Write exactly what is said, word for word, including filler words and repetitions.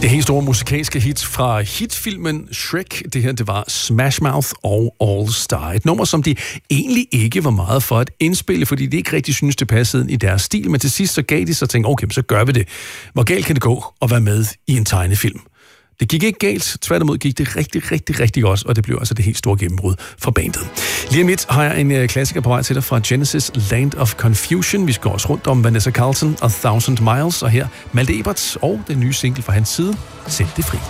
Det helt store musikalske hit fra hitfilmen Shrek, det her, det var Smash Mouth og All Star. Et nummer, som de egentlig ikke var meget for at indspille, fordi de ikke rigtig synes det passede ind i deres stil, men til sidst så gav de sig og tænkte, okay, så gør vi det. Hvor galt kan det gå at være med i en tegnefilm? Det gik ikke galt, tværtimod gik det rigtig, rigtig, rigtig godt, og det blev altså det helt store gennembrud for bandet. Lige om lidt har jeg en klassiker på vej til dig fra Genesis, Land of Confusion. Vi skal også rundt om Vanessa Carlton og Thousand Miles, og her Malte Ebert og den nye single fra hans side, Sæt det fri.